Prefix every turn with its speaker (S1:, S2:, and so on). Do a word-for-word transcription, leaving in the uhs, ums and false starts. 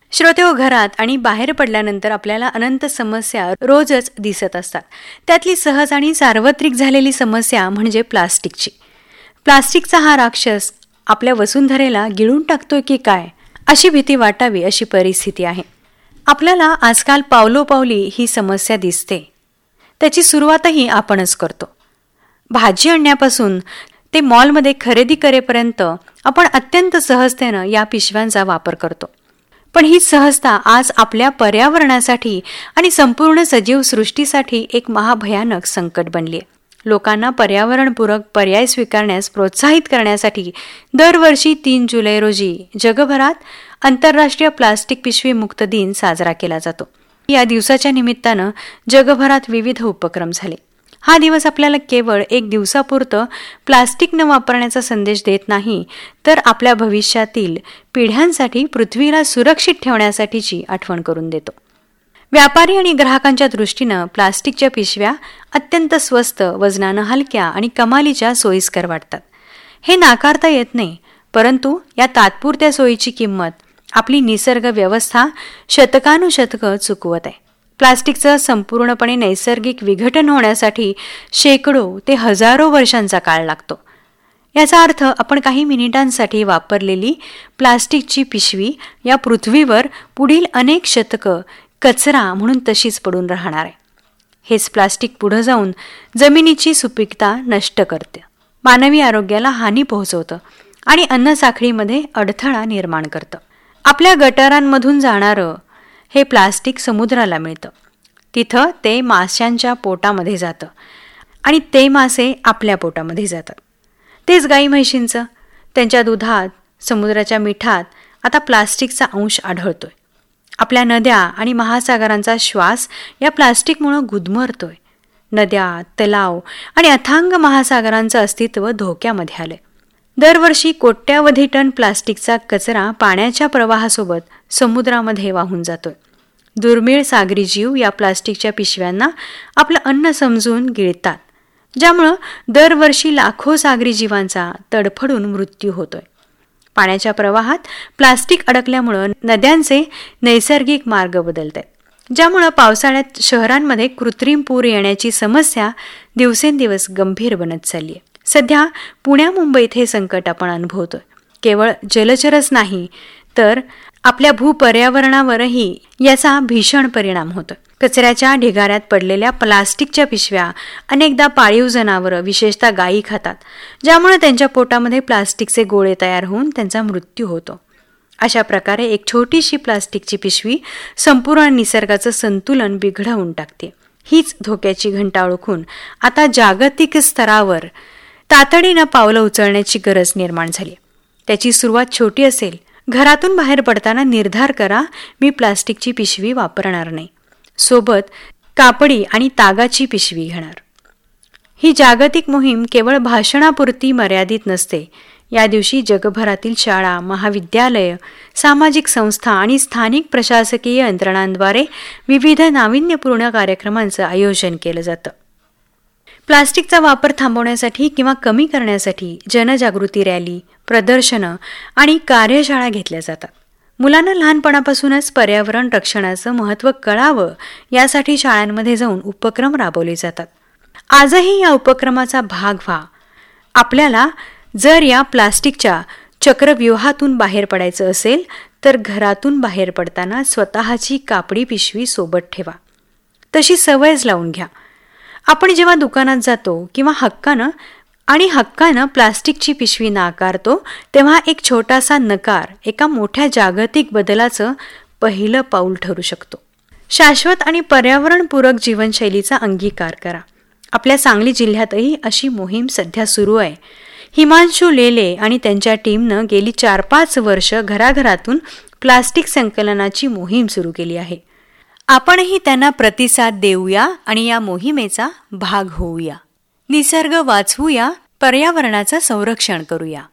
S1: श्रोतेहो, घरात आणि बाहेर पडल्यानंतर आपल्याला अनंत समस्या रोजच दिसत असतात. त्यातली सहज आणि सार्वत्रिक झालेली समस्या म्हणजे प्लास्टिकची. प्लास्टिकचा हा राक्षस आपल्या वसुंधरेला गिळून टाकतोय की काय, अशी भीती वाटावी अशी परिस्थिती आहे. आपल्याला आजकाल पावलोपावली ही समस्या दिसते. त्याची सुरुवातही आपणच करतो. भाजी आणण्यापासून ते मॉलमध्ये खरेदी करेपर्यंत आपण अत्यंत सहजतेनं या पिशव्यांचा वापर करतो. पण ही सहजता आज आपल्या पर्यावरणासाठी आणि संपूर्ण सजीव सृष्टीसाठी एक महाभयानक संकट बनली आहे. लोकांना पर्यावरणपूरक पर्याय स्वीकारण्यास प्रोत्साहित करण्यासाठी दरवर्षी तीन जुलै रोजी जगभरात आंतरराष्ट्रीय प्लास्टिक पिशवी मुक्त दिन साजरा केला जातो. या दिवसाच्या निमित्तानं जगभरात विविध उपक्रम झाले. हा दिवस आपल्याला केवळ एक दिवसापुरतं प्लास्टिक न वापरण्याचा संदेश देत नाही, तर आपल्या भविष्यातील पिढ्यांसाठी पृथ्वीला सुरक्षित ठेवण्यासाठीची आठवण करून देतो. व्यापारी आणि ग्राहकांच्या दृष्टीनं प्लास्टिकच्या पिशव्या अत्यंत स्वस्त, वजनानं हलक्या आणि कमालीच्या सोयीस्कर वाटतात. हे नाकारता येत नाही, परंतु या तात्पुरत्या सोयीची किंमत आपली निसर्ग व्यवस्था शतकानुशतकं चुकवत आहे. प्लास्टिकचं संपूर्णपणे नैसर्गिक विघटन होण्यासाठी शेकडो ते हजारो वर्षांचा काळ लागतो. याचा अर्थ आपण काही मिनिटांसाठी वापरलेली प्लास्टिकची पिशवी या पृथ्वीवर पुढील अनेक शतकं कचरा म्हणून तशीच पडून राहणार आहे. हेच प्लास्टिक पुढे जाऊन जमिनीची सुपीकता नष्ट करते, मानवी आरोग्याला हानी पोहोचवतं आणि अन्नसाखळीमध्ये अडथळा निर्माण करतं. आपल्या गटारांमधून जाणारं हे प्लास्टिक समुद्राला मिळतं. तिथं ते माशांच्या पोटामध्ये जातं आणि ते मासे आपल्या पोटामध्ये जातात. तेच गाई म्हशींचं, त्यांच्या दुधात, समुद्राच्या मिठात आता प्लास्टिकचा अंश आढळतोय. आपल्या नद्या आणि महासागरांचा श्वास या प्लास्टिकमुळं गुदमरतोय. नद्या, तलाव आणि अथांग महासागरांचं अस्तित्व धोक्यामध्ये आलंय. दरवर्षी कोट्यावधी टन प्लास्टिकचा कचरा पाण्याच्या प्रवाहासोबत समुद्रामध्ये वाहून जातोय. दुर्मिळ सागरी जीव या प्लास्टिकच्या पिशव्यांना आपलं अन्न समजून गिळतात, ज्यामुळं दरवर्षी लाखो सागरी जीवांचा तडफडून मृत्यू होतोय. पाण्याच्या प्रवाहात प्लास्टिक अडकल्यामुळं नद्यांचे नैसर्गिक मार्ग बदलत आहेत, ज्यामुळं पावसाळ्यात शहरांमध्ये कृत्रिम पूर येण्याची समस्या दिवसेंदिवस गंभीर बनत चालली आहे. सध्या पुण्या मुंबईत हे संकट आपण अनुभवतोय. केवळ जलचरच नाही, तर आपल्या भूपर्यावरणावरही याचा भीषण परिणाम होतोय. कचऱ्याच्या ढिगाऱ्यात पडलेल्या प्लास्टिकच्या पिशव्या अनेकदा पाळीव जनावरं, विशेषतः गायी खातात, ज्यामुळे त्यांच्या पोटामध्ये प्लास्टिकचे गोळे तयार होऊन त्यांचा मृत्यू होतो. अशा प्रकारे एक छोटीशी प्लास्टिकची पिशवी संपूर्ण निसर्गाचं संतुलन बिघडवून टाकते. हीच धोक्याची घंटा ओळखून आता जागतिक स्तरावर तातडीनं पावलं उचलण्याची गरज निर्माण झाली. त्याची सुरुवात छोटी असेल. घरातून बाहेर पडताना निर्धार करा, मी प्लास्टिकची पिशवी वापरणार नाही. सोबत कापडी आणि तागाची पिशवी घेणार. ही जागतिक मोहीम केवळ भाषणापुरती मर्यादित नसते. या दिवशी जगभरातील शाळा, महाविद्यालय, सामाजिक संस्था आणि स्थानिक प्रशासकीय यंत्रणांद्वारे विविध नाविन्यपूर्ण कार्यक्रमांचं आयोजन केलं जातं. प्लास्टिकचा वापर थांबवण्यासाठी किंवा कमी करण्यासाठी जनजागृती रॅली, प्रदर्शनं आणि कार्यशाळा घेतल्या जातात. मुलांना लहानपणापासूनच पर्यावरण रक्षणाचं महत्त्व कळावं यासाठी शाळांमध्ये जाऊन उपक्रम राबवले जातात. आजही या उपक्रमाचा भाग व्हा. आपल्याला जर या प्लास्टिकच्या चक्रव्यूहातून बाहेर पडायचं असेल तर घरातून बाहेर पडताना स्वतःची कापडी पिशवी सोबत ठेवा. तशी सवयच लावून घ्या. आपण जेव्हा दुकानात जातो किंवा हक्कानं आणि हक्कानं प्लास्टिकची पिशवी नाकारतो, तेव्हा एक छोटासा नकार एका मोठ्या जागतिक बदलाचं पहिलं पाऊल ठरू शकतो. शाश्वत आणि पर्यावरणपूरक जीवनशैलीचा अंगीकार करा. आपल्या सांगली जिल्ह्यातही अशी मोहीम सध्या सुरू आहे. हिमांशू लेले आणि त्यांच्या टीमनं गेली चार पाच वर्ष घराघरातून प्लास्टिक संकलनाची मोहीम सुरू केली आहे. आपणही त्यांना प्रतिसाद देऊया आणि या मोहिमेचा भाग होऊया. निसर्ग वाचवूया, पर्यावरणाचं संरक्षण करूया.